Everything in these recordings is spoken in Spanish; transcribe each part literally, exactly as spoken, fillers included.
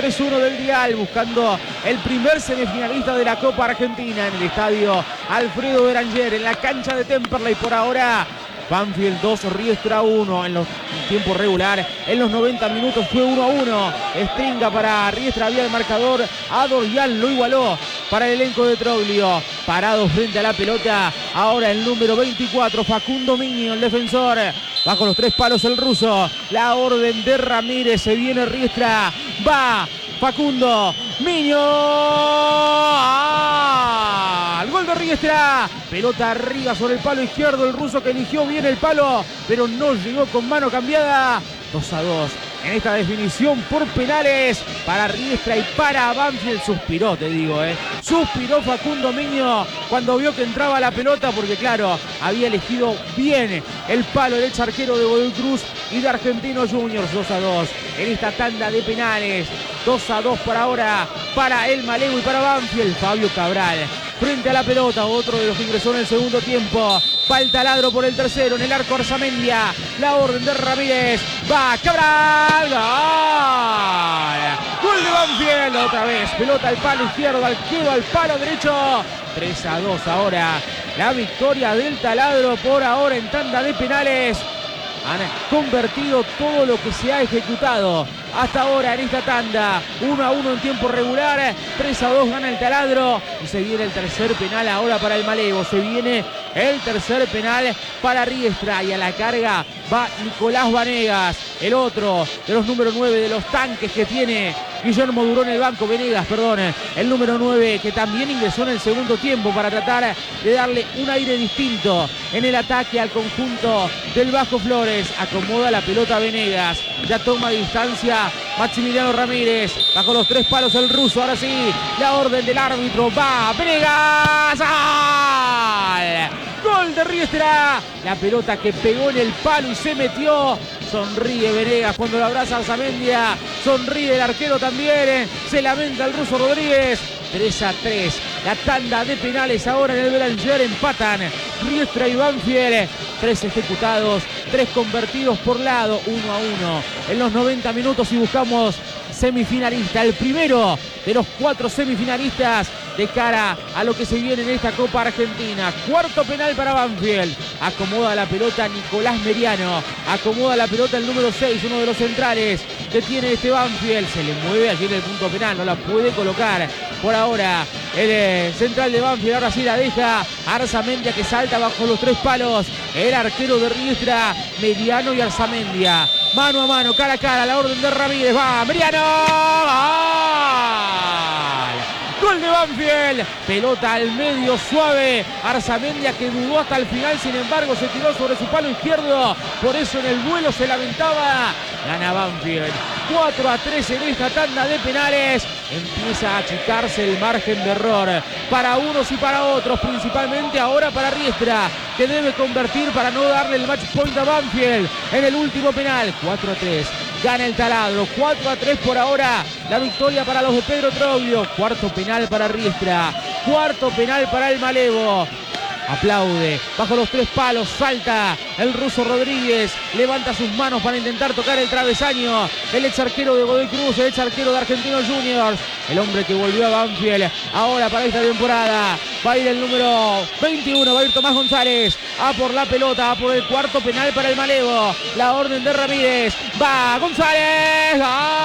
tres uno del Dial, buscando el primer semifinalista de la Copa Argentina en el estadio Alfredo Beranger, en la cancha de Temperley. Por ahora, Banfield dos, Riestra uno en los tiempos regular. En los noventa minutos fue uno a uno. Stringa para Riestra, había el marcador. Adorian lo igualó para el elenco de Troglio. Parado frente a la pelota. Ahora el número veinticuatro, Facundo Miño, el defensor. Bajo los tres palos el ruso. La orden de Ramírez. Se viene Riestra. Va Facundo Miño. ¡Ah! El gol de Riestra. Pelota arriba sobre el palo izquierdo. El ruso que eligió bien el palo, pero no llegó con mano cambiada. dos a dos. En esta definición por penales para Riestra y para Banfield. Suspiró, te digo, ¿eh? Suspiró Facundo Miño cuando vio que entraba la pelota, porque claro, había elegido bien el palo del ex arquero de Godoy Cruz y de Argentinos Juniors. dos a dos en esta tanda de penales. dos a dos por ahora para el Malevo y para Banfield. Fabio Cabral frente a la pelota, otro de los que ingresó en el segundo tiempo. Va el taladro por el tercero, en el arco Arzamendia. La orden de Ramírez. Va Cabral. ¡Gol! Gol de Banfield. Otra vez. Pelota al palo izquierdo, al quedo al palo derecho. tres a dos ahora. La victoria del taladro por ahora en tanda de penales. Han convertido todo lo que se ha ejecutado hasta ahora en esta tanda. uno a uno en tiempo regular. tres a dos gana el taladro. Y se viene el tercer penal ahora para el Malevo. Se viene el tercer penal para Riestra. Y a la carga va Nicolás Vanegas, el otro de los número nueve de los tanques que tiene Guillermo Duró en el banco. Venegas, perdón. El número nueve que también ingresó en el segundo tiempo para tratar de darle un aire distinto en el ataque al conjunto del Vasco Flores. Acomoda la pelota Venegas. Ya toma distancia Maximiliano Ramírez. Bajo los tres palos el ruso. Ahora sí, la orden del árbitro. Va Venegas. ¡Gol! Gol de Riestra. La pelota que pegó en el palo y se metió. Sonríe Venegas cuando lo abraza Arzamendia. Sonríe el arquero también. Se lamenta el ruso Rodríguez. tres a tres. La tanda de penales ahora en el Beranger. Empatan Riestra y Banfield. Tres ejecutados, tres convertidos por lado, uno a uno. En los noventa minutos y buscamos semifinalista. El primero de los cuatro semifinalistas de cara a lo que se viene en esta Copa Argentina. Cuarto penal para Banfield. Acomoda la pelota Nicolás Meriano. Acomoda la pelota el número seis, uno de los centrales que tiene este Banfield. Se le mueve allí en el punto penal, no la puede colocar por ahora el eh, central de Banfield. Ahora sí la deja Arzamendia, que salta bajo los tres palos. El arquero de Riestra, Meriano y Arzamendia. Mano a mano, cara a cara, la orden de Ramírez. Va Meriano. ¡Gol! Gol de Banfield. Pelota al medio suave. Arzamendia, que dudó hasta el final, sin embargo se tiró sobre su palo izquierdo. Por eso en el vuelo se lamentaba. Gana Banfield. cuatro a tres en esta tanda de penales. Empieza a achicarse el margen de error para unos y para otros, principalmente ahora para Riestra, que debe convertir para no darle el match point a Banfield en el último penal. cuatro a tres. Gana el taladro. cuatro a tres por ahora. La victoria para los de Pedro Troglio. Cuarto penal para Riestra. Cuarto penal para el Malevo. Aplaude, bajo los tres palos, salta el ruso Rodríguez, levanta sus manos para intentar tocar el travesaño. El ex arquero de Godoy Cruz, el ex arquero de Argentinos Juniors, el hombre que volvió a Banfield ahora para esta temporada. Va a ir el número veintiuno, va a ir Tomás González, a por la pelota, a por el cuarto penal para el Malevo. La orden de Ramírez, va González.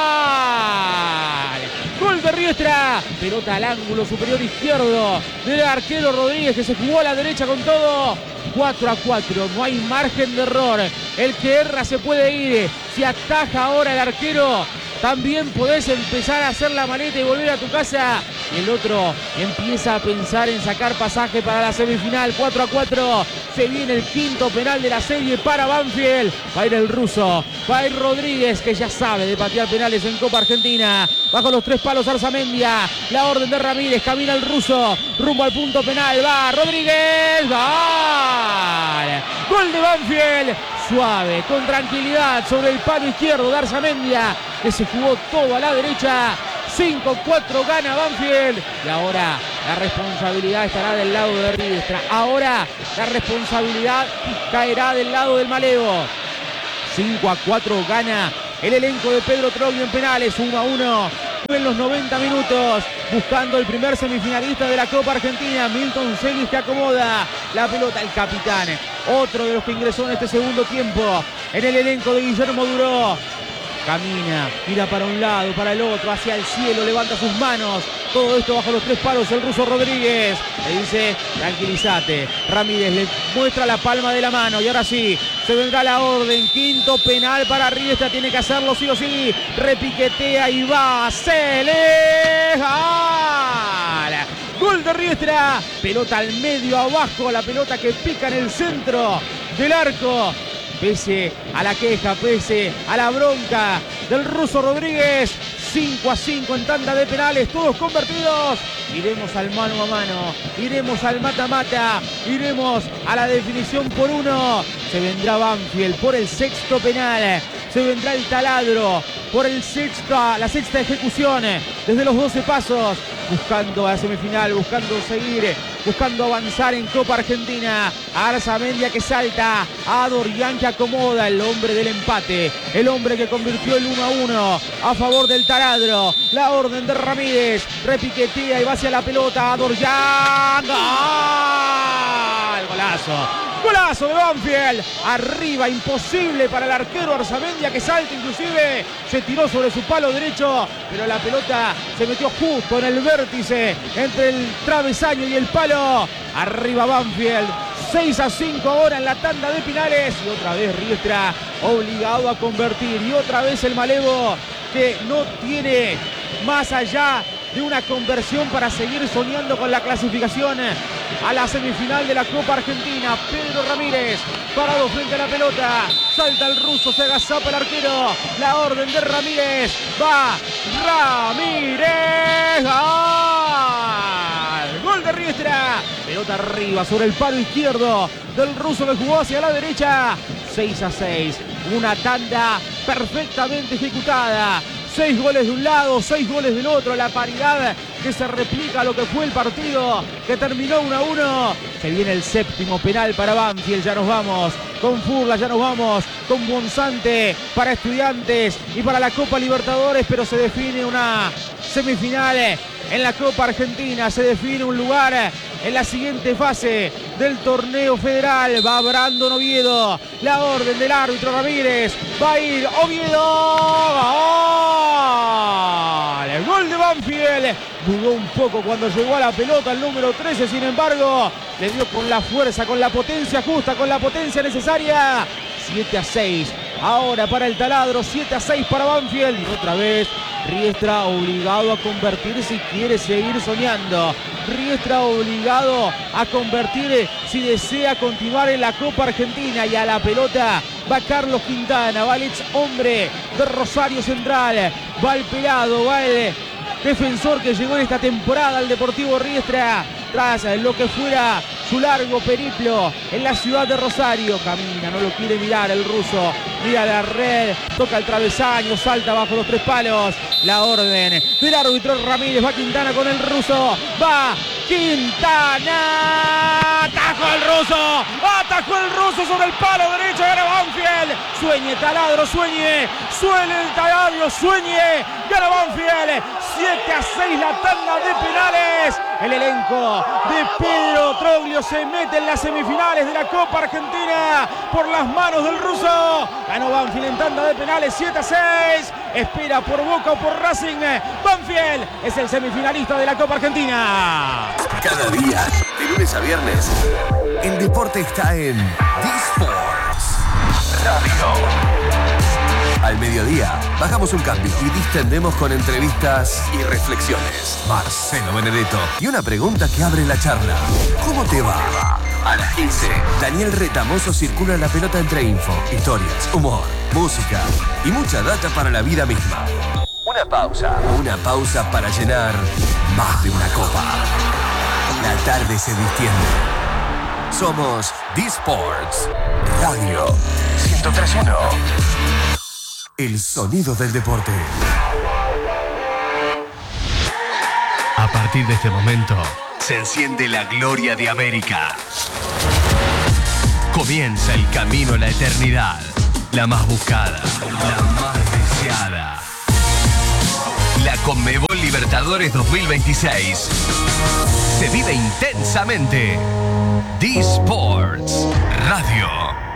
¡Gol! Gol de Riestra. Pelota al ángulo superior izquierdo del arquero Rodríguez, que se jugó a la derecha con todo. cuatro a cuatro. No hay margen de error. El que erra se puede ir. Si ataja ahora el arquero, también podés empezar a hacer la maleta y volver a tu casa. Y el otro empieza a pensar en sacar pasaje para la semifinal. cuatro a cuatro. Se viene el quinto penal de la serie para Banfield. Va a ir el ruso. Va a ir Rodríguez, que ya sabe de patear penales en Copa Argentina. Bajo los tres palos Arzamendia. La orden de Ramírez. Camina el ruso rumbo al punto penal. Va Rodríguez. ¡Gol! Gol de Banfield. Suave, con tranquilidad sobre el palo izquierdo de Arzamendia, que se jugó todo a la derecha. cinco cuatro gana Banfield. Y ahora la responsabilidad estará del lado de Riestra. Ahora la responsabilidad caerá del lado del Malevo. cinco a cuatro gana el elenco de Pedro Troglio en penales. uno a uno En los noventa minutos, buscando el primer semifinalista de la Copa Argentina, Milton Celis, que acomoda la pelota, el capitán, otro de los que ingresó en este segundo tiempo en el elenco de Guillermo Duró. Camina, mira para un lado, para el otro, hacia el cielo, levanta sus manos. Todo esto bajo los tres palos, el ruso Rodríguez le dice, tranquilízate. Ramírez le muestra la palma de la mano y ahora sí, se vendrá la orden. Quinto penal para Riestra, tiene que hacerlo sí o sí. Repiquetea y va, Celes. Gol de Riestra, pelota al medio, abajo, la pelota que pica en el centro del arco. Pese a la queja, pese a la bronca del ruso Rodríguez, cinco a cinco en tanda de penales, todos convertidos. Iremos al mano a mano, iremos al mata-mata, iremos a la definición por uno. Se vendrá Banfield por el sexto penal, se vendrá el Taladro por el sexta, la sexta ejecución desde los doce pasos, buscando a la semifinal, buscando seguir, buscando avanzar en Copa Argentina. Arzamendia que salta, a Dorian que acomoda, el hombre del empate, el hombre que convirtió el uno a uno a favor del Taladro. La orden de Ramírez, repiquetea y va hacia la pelota, a Dorian. ¡Gol! Golazo. Golazo de Banfield, arriba, imposible para el arquero Arzamendia que salta, inclusive se tiró sobre su palo derecho, pero la pelota se metió justo en el vértice entre el travesaño y el palo. Arriba Banfield, seis a cinco ahora en la tanda de penales y otra vez Riestra obligado a convertir y otra vez el Malevo que no tiene más allá de una conversión para seguir soñando con la clasificación a la semifinal de la Copa Argentina. Pedro Ramírez parado frente a la pelota, salta el ruso, se agazapa el arquero, la orden de Ramírez, va Ramírez, ¡gol! Gol de Riestra, pelota arriba sobre el palo izquierdo del ruso que jugó hacia la derecha. Seis a seis, una tanda perfectamente ejecutada. Seis goles de un lado, seis goles del otro, la paridad que se replica a lo que fue el partido que terminó uno a uno. Se viene el séptimo penal para Banfield, ya nos vamos con Furla, ya nos vamos con Bonzante para Estudiantes y para la Copa Libertadores, pero se define una semifinal en la Copa Argentina, se define un lugar en la siguiente fase del torneo federal. Va Brandon Oviedo, la orden del árbitro Ramírez, va a ir Oviedo. ¡Gol! Gol de Banfield. Dudó un poco cuando llegó a la pelota el número trece, sin embargo, le dio con la fuerza, con la potencia justa, con la potencia necesaria. siete a seis. Ahora para el Taladro, siete a seis para Banfield. Y otra vez Riestra obligado a convertir si quiere seguir soñando. Riestra obligado a convertir si desea continuar en la Copa Argentina. Y a la pelota va Carlos Quintana, va el ex hombre de Rosario Central, va el pelado, va el defensor que llegó en esta temporada al Deportivo Riestra tras lo que fuera su largo periplo en la ciudad de Rosario. Camina, no lo quiere mirar el ruso, mira la red, toca el travesaño, salta bajo los tres palos. La orden del árbitro Ramírez, va Quintana con el ruso, va Quintana, atajó el ruso, atajó el ruso sobre el palo derecho, gana Banfield. Sueñe Taladro, sueñe, sueñe el Taladro, sueñe, gana Banfield. siete a seis la tanda de penales. El elenco de Pedro Troglio se mete en las semifinales de la Copa Argentina por las manos del ruso. Ganó Banfield en tanda de penales siete a seis. Espera por Boca o por Racing. Banfield es el semifinalista de la Copa Argentina. Cada día, de lunes a viernes, el deporte está en D-Sports Radio. Al mediodía, bajamos un cambio y distendemos con entrevistas y reflexiones. Marcelo Benedetto y una pregunta que abre la charla. ¿Cómo te va? A las quince, Daniel Retamoso circula la pelota entre info, historias, humor, música y mucha data para la vida misma. Una pausa. Una pausa para llenar más de una copa. La tarde se distiende. Somos D-Sports Radio ciento tres punto uno. El sonido del deporte. A partir de este momento, se enciende la gloria de América. Comienza el camino a la eternidad. La más buscada, la más deseada, La Conmebol Libertadores dos mil veintiséis se vive intensamente. D-Sports Radio.